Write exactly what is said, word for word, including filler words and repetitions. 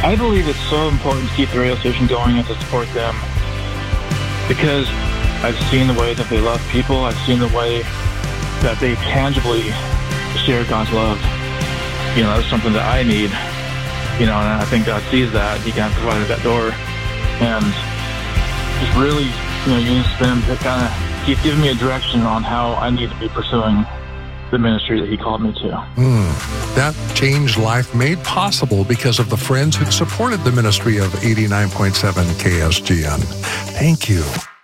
I believe it's so important to keep the radio station going and to support them because I've seen the way that they love people. I've seen the way that they tangibly share God's love. You know, that's something that I need. You know, and I think God sees that. He kind of provided that door. And just really, you know, used them to kind of keep giving me a direction on how I need to be pursuing the ministry that he called me to. Mm, that changed life made possible because of the friends who supported the ministry of eighty-nine point seven K S G N. Thank you.